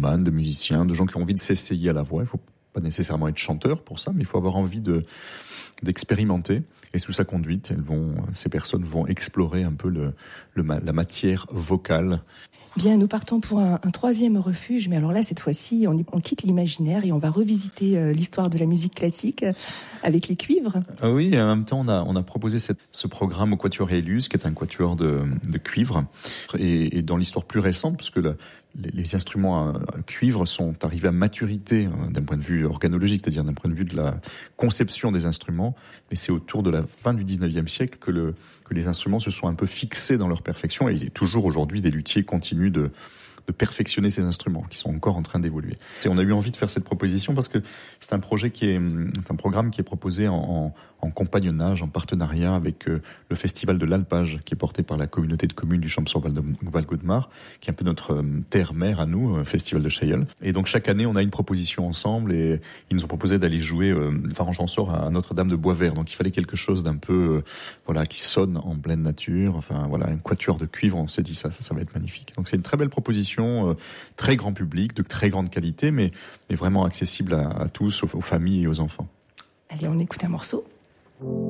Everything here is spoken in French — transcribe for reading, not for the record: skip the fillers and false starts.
mélomanes, de musiciens, de gens qui ont envie de s'essayer à la voix. Il faut pas nécessairement être chanteur pour ça, mais il faut avoir envie d'expérimenter. Et sous sa conduite, ces personnes vont explorer un peu la matière vocale. Bien, nous partons pour un troisième refuge, mais alors là, cette fois-ci, on quitte l'imaginaire et on va revisiter l'histoire de la musique classique avec les cuivres. Ah oui, et en même temps, on a proposé ce programme au Quatuor Élus, qui est un quatuor de cuivre. Et dans l'histoire plus récente, parce que les instruments à cuivre sont arrivés à maturité d'un point de vue organologique, c'est-à-dire d'un point de vue de la conception des instruments. Et c'est autour de la fin du 19e siècle que les instruments se sont un peu fixés dans leur perfection. Et toujours aujourd'hui, des luthiers continuent de perfectionner ces instruments qui sont encore en train d'évoluer. Et on a eu envie de faire cette proposition parce que c'est un programme qui est proposé en compagnonnage, en partenariat avec le festival de l'Alpage, qui est porté par la communauté de communes du Champsaur-Val-Gaudemar, qui est un peu notre terre-mère à nous, festival de Chailleul. Et donc chaque année, on a une proposition ensemble et ils nous ont proposé d'aller jouer Faran-Champsaur à Notre-Dame de Boisvert. Donc il fallait quelque chose d'un peu qui sonne en pleine nature. Enfin voilà, un quatuor de cuivre, on s'est dit ça va être magnifique. Donc c'est une très belle proposition, très grand public, de très grande qualité, mais vraiment accessible à tous, aux familles et aux enfants. Allez, on écoute un morceau.